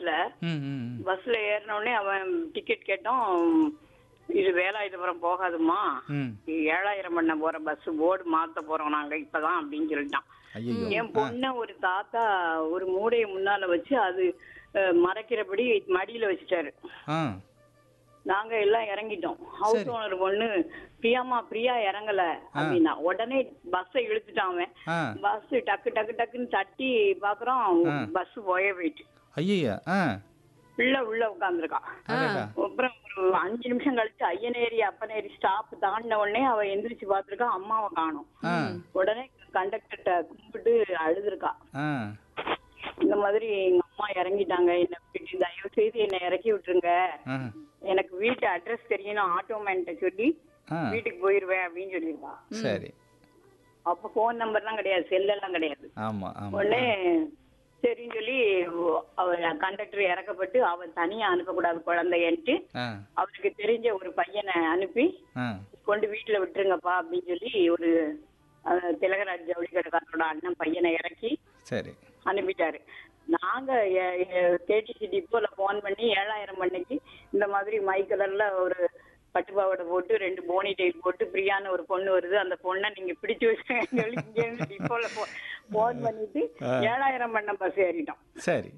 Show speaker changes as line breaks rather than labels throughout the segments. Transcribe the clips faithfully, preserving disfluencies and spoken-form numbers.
பஸ்ல
ம் ம்
பஸ்ல ஏறின உடனே அவன் டிக்கெட் கேட்டோம். இது வேலாயுதபுரம் போகாதுமா,
ம்
ஏழாயிரம் பண்ண போற பஸ் போர்டு மாத்த போறோம் நாங்க இப்பதான் அப்படின்னு சொல்லிட்டான்.
ஐயோ
என் பொண்ண ஒரு தாத்தா ஒரு மூடையை முன்னால வச்சு அது அஹ், மறைக்கிறபடி மடியில வச்சுட்டாரு.
ஆ
நாங்க எல்லாம் இறங்கிட்டோம். ஹவுஸ்
சரி.
ஓனர் பொண்ணு பிரியாமா பிரியா இறங்கல அப்படின்னா உடனே பஸ்ஸை இழுத்துட்டான் அவன்.
ஆ
பஸ் டக்கு டக்கு டக்குன்னு தட்டி பாக்குறோம், பஸ் போயே போயிட்டு
ஐயா ஆ
பிள்ளை உள்ள உட்காந்துருக்கான்.
அடடா
அப்புறம் ஒரு அஞ்சு நிமிஷம் கழிச்சு ஐயனேரி அப்பனேரி ஸ்டாப் தாண்டின உடனே அவ எந்திரிச்சு பாத்துருக்கா, அம்மாவை காணும்.
ஆ
உடனே கண்டக்டர்கிட்ட கும்பிட்டு அழுதுருக்கா.
ஆ
இந்த மாதிரி எங்க அம்மா இறங்கிட்டாங்க, என்ன விட்டுட்டு தயவு செய்து என்னை இறக்கி விட்டுருங்க,
ஆ
எனக்கு வீட்டு அட்ரஸ் தெரியணும், ஆட்டோமேன்ட்ட சொல்லி
ஆ
வீட்டுக்கு போயிருவேன் அப்படின்னு சொல்லியிருக்கா.
சரி
அப்ப போன் நம்பர்லாம் கிடையாது, செல்லெல்லாம் கிடையாது.
ஆமா ஆமா
உடனே சரின்னு சொல்லி அவ கண்டக்டர் இறக்கப்பட்டு அவன் தனியா அனுப்பக்கூடாது குழந்தைன்ட்டு
ஆ
அவருக்கு தெரிஞ்ச ஒரு பையனை அனுப்பி
ஆ
கொண்டு வீட்டுல விட்டுருங்கப்பா அப்படின்னு சொல்லி ஒரு அஹ், திலகராஜ் ஜவுளி கடைக்காரனோட அண்ணன் பையனை இறக்கி
சரி
அனுப்பிட்டாரு. நாங்க கேடிசி டிப்போல போன் பண்ணி ஏழாயிரம் மணிக்கு இந்த மாதிரி மை கலர்ல ஒரு பட்டுப்பாவடை போட்டு ரெண்டு போனி டெயில் போட்டு பிரியான்னு ஒரு பொண்ணு வருது, அந்த பொண்ணை நீங்க பிடிச்சு வச்சுக்கன்னு சொல்லி இங்க இருந்து டிப்போல போன் பண்ணிட்டு ஏழாயிரம் பண்ண பஸ் ஏறிட்டோம்.
சரி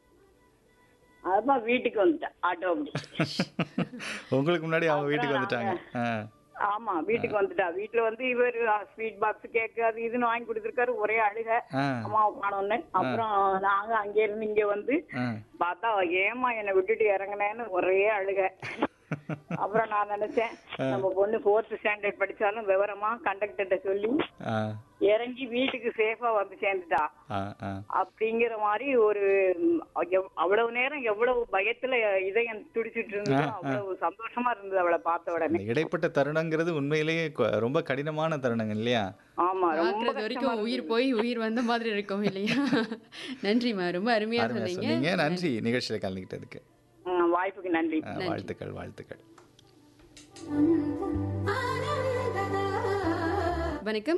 அதுதான் வீட்டுக்கு வந்துட்டேன் ஆட்டோ அப்படி.
உங்களுக்கு முன்னாடி அவங்க வீட்டுக்கு வந்துட்டாங்க. ஆ
ஆமா வீட்டுக்கு வந்துட்டா. வீட்டுல வந்து இவர் ஸ்வீட் பாக்ஸ் கேக்கு அது இதுன்னு வாங்கி கொடுத்துருக்காரு, ஒரே அழுக
ஆ
அம்மாவை காணோன்னு. அப்புறம் நாங்க அங்க இருந்து இங்க வந்து
ஆ
பார்த்தா ஏமா என்னை விட்டுட்டு இறங்கினேன்னு ஒரே அழுக. அப்புறம் நான் நினைச்சேன் நம்ம பொண்ணு ஃபோர்த் ஸ்டாண்டர்ட் படிச்சாலும் விவரமா கண்டக்டர்கிட்ட சொல்லி
ஆ
இறங்கி வீட்டுக்கு சேஃபா வந்து சேர்ந்துட்டா
ஆ ஆ
அப்படிங்கிற மாதிரி ஒரு எவ்- அவ்வளவு நேரம் எவ்வளவு பயத்துல இதயம் துடிச்சிட்டு இருந்தது, அவ்வளவு சந்தோஷமா இருந்தது அவளை பார்த்த உடனே.
இந்த இடைப்பட்ட தருணங்கிறது உண்மையிலேயே கொ- ரொம்ப கடினமான தருணங்கள் இல்லையா?
ஆமா ரொம்ப
பார்க்கறது வரைக்கும் உயிர் போய் உயிர் வந்த மாதிரி இருக்கும் இல்லையா? நன்றிம்மா, ரொம்ப அருமையா
அருமையா
சொன்னீங்க.
சொன்னீங்க. நன்றி நிகழ்ச்சியில் கலந்துக்கிட்டதுக்கு.
ம், வாய்ப்புக்கு நன்றி.
ஆ, வாழ்த்துக்கள் வாழ்த்துக்கள்.
வணக்கம்.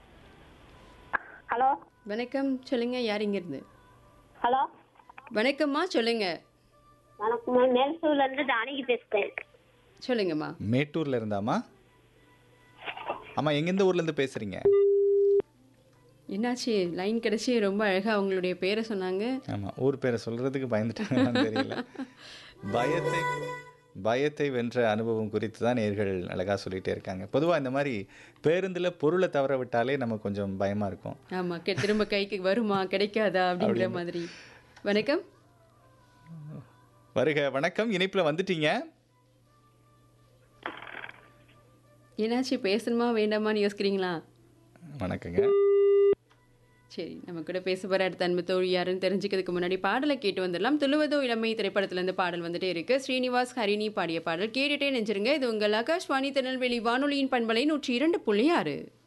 ஹலோ
வணக்கம், சொல்லுங்க. யார் இங்க இருந்து?
ஹலோ
வணக்கம்மா, சொல்லுங்க.
வணக்கம், மேல்சூர்ல இருந்து ஜானகி பேசுறேன்.
சொல்லுங்கம்மா.
மேட்டூர்ல இருந்தாமா? ஆமா, எங்கெந்த ஊர்ல இருந்து பேசுறீங்க?
என்னாச்சு, லைன் கிடைச்சி ரொம்ப அழகா அவங்களுடைய பேரை சொன்னாங்க.
ஆமா, ஊர் பேரை சொல்றதுக்கு பயந்துட்டாங்கன்னு தெரியல. பயத்தை பயத்தை வென்ற அனுபவம் குறித்து தான் நேர்கள் அழகா சொல்லிட்டே இருக்காங்க. பொதுவாக இந்த மாதிரி பேருந்தில் பொருளை தவற விட்டாலே நமக்கு கொஞ்சம் பயமா இருக்கும்.
ஆமா, கெ- திரும்ப கைக்கு வருமா கிடைக்காதா அப்படிங்கிற மாதிரி. வணக்கம்.
வருக. வணக்கம், இணைப்புல வந்துட்டீங்க.
என்னாச்சு, பேசணுமா வேண்டாமான்னு யோசிக்கிறீங்களா?
வணக்கங்க.
சரி, நம்ம கூட பேச போற அடுத்த அன்பு தோழி யாருன்னு தெரிஞ்சுக்கிறதுக்கு முன்னாடி பாடலை கேட்டு வந்துடலாம். துளுவதோ இளமை திரைப்படத்திலிருந்து பாடல் வந்துட்டே இருக்கு. ஸ்ரீனிவாஸ் ஹரிணி பாடிய பாடல் கேட்டுட்டே நெஞ்சிருங்க. இது உங்கள் ஆகாஷ்வாணி திருநெல்வேலி வானொலியின் பண்பலை நூற்றி இரண்டு புள்ளி ஆறு.